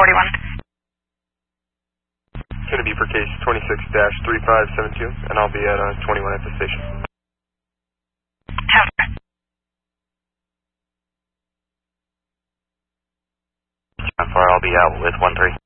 41. It's going to be for case 26-3572, and I'll be at 21 at the station. 10-4. I'll be out with 13.